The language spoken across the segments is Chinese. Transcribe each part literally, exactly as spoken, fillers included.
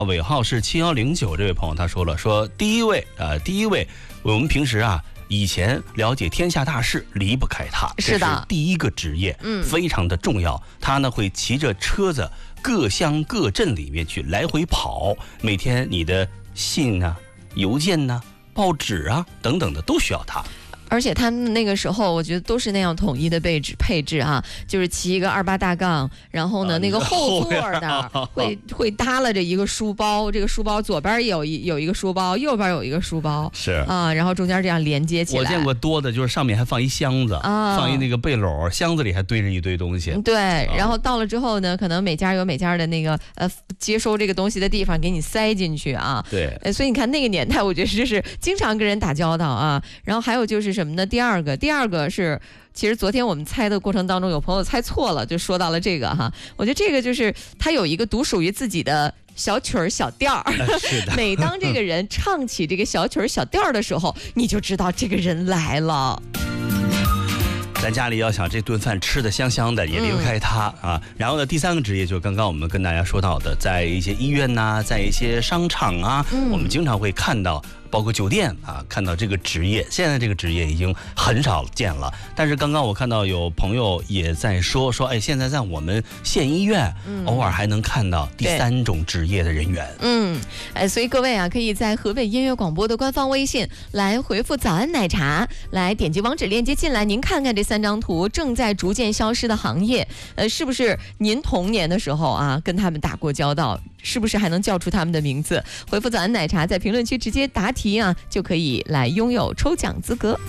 尾号是七一零九这位朋友他说了，说第一位呃，第一位我们平时啊以前了解天下大事离不开他， 是的， 这是第一个职业，嗯，非常的重要。他呢会骑着车子各乡各镇里面去来回跑，每天你的信啊、邮件呐、啊、报纸啊等等的都需要他。 而且他们那个时候，我觉得都是那样统一的配置配置啊，就是骑一个二八大杠，然后呢，那个后座的会会搭了着一个书包，这个书包左边有一有一个书包，右边有一个书包， 是啊，然后中间这样连接起来。 我见过多的，就是上面还放一箱子，啊、放一那个背篓，箱子里还堆着一堆东西。 对，然后到了之后呢，可能每家有每家的那个呃接收这个东西的地方，给你塞进去啊。 对， 呃，所以你看那个年代，我觉得就是经常跟人打交道啊。然后还有就是什么呢？第二个，第二个是，其实昨天我们猜的过程当中，有朋友猜错了，就说到了这个哈。我觉得这个就是他有一个独属于自己的小曲儿小调儿。 是的。 每当这个人唱起这个小曲儿小调儿的时候，你就知道这个人来了。 咱家里要想这顿饭吃得香香的，也离不开它、嗯、啊。然后呢，第三个职业就是刚刚我们跟大家说到的，在一些医院呐、啊，在一些商场啊、嗯，我们经常会看到，包括酒店啊，看到这个职业。现在这个职业已经很少见了，但是刚刚我看到有朋友也在说说，哎，现在在我们县医院、嗯、偶尔还能看到第三种职业的人员。 嗯，哎，所以各位啊，可以在河北音乐广播的官方微信来回复早安奶茶，来点击网址链接进来，您看看这三张图正在逐渐消失的行业，呃，是不是您童年的时候啊跟他们打过交道？是不是还能叫出他们的名字？回复早安奶茶，在评论区直接答题啊，就可以来拥有抽奖资格。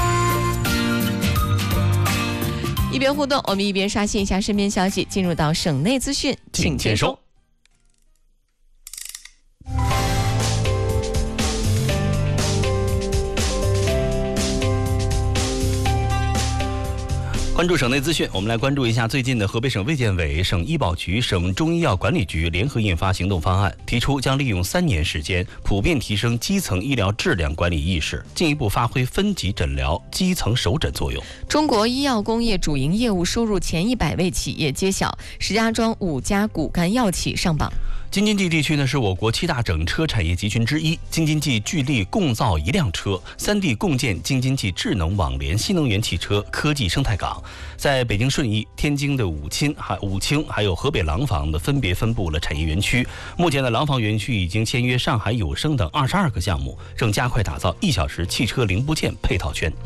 一边互动，我们一边刷新一下身边消息，进入到省内资讯，请接收。 关注省内资讯，我们来关注一下最近的河北省卫健委、省医保局、省中医药管理局联合印发行动方案，提出将利用三年时间，普遍提升基层医疗质量管理意识，进一步发挥分级诊疗、基层首诊作用。 中国医药工业主营业务收入前一百位企业揭晓，石家庄五家骨干药企上榜。 京津冀地区呢是我国七大整车产业集群之一，京津冀聚力共造一辆车，三地共建京津冀智能网联新能源汽车科技生态港。在北京顺义、天津的武清、还武清，还有河北廊坊的分别分布了产业园区。目前的廊坊园区已经签约上海友生等二十二个项目，正加快打造一小时汽车零部件配套圈。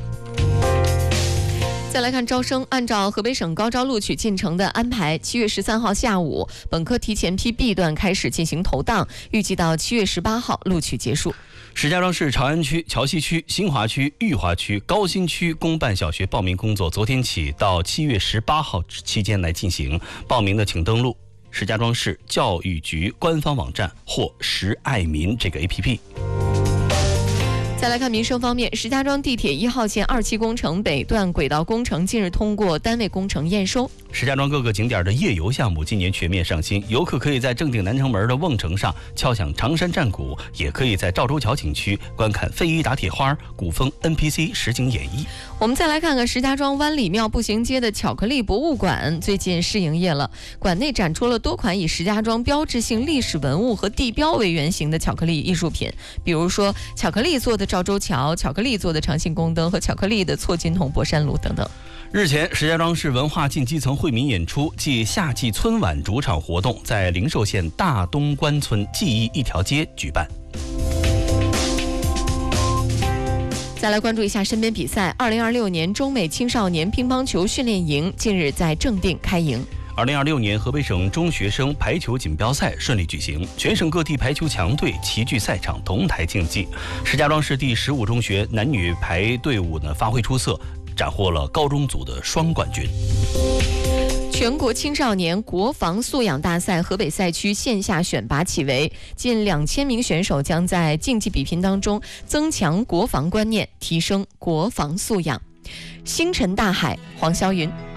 再来看招生，按照河北省高招录取进程的安排，七月十三号下午，本科提前批 B 段开始进行投档，预计到七月十八号录取结束。 石家庄市朝阳区、桥西区、新华区、裕华区、高新区公办小学报名工作，昨天起到七月十八号期间来进行。报名的请登录石家庄市教育局官方网站或石爱民这个 A P P。 再来看民生方面，石家庄地铁一号线二期工程北段轨道工程近日通过单位工程验收。 石家庄各个景点的夜游项目今年全面上新，游客可以在正定南城门的瓮城上敲响长山战鼓，也可以在赵州桥景区观看飞鱼打铁花、古风 N P C 实景演绎。 我们再来看看石家庄湾里庙步行街的巧克力博物馆最近试营业了，馆内展出了多款以石家庄标志性历史文物和地标为原型的巧克力艺术品，比如说巧克力做的赵州桥、巧克力做的长信宫灯和巧克力的错金筒博山炉等等。 日前，石家庄市文化进基层惠民演出暨夏季春晚主场活动在灵寿县大东关村记忆一条街举办。 再来关注一下身边比赛，二零二六年中美青少年乒乓球训练营近日在正定开营。 二零二六年河北省中学生排球锦标赛顺利举行，全省各地排球强队齐聚赛场同台竞技。石家庄市第十五中学男女排队伍呢发挥出色，斩获了高中组的双冠军。 全国青少年国防素养大赛河北赛区线下选拔启围，近两千名选手将在竞技比拼当中增强国防观念，提升国防素养。星辰大海，黄霄云。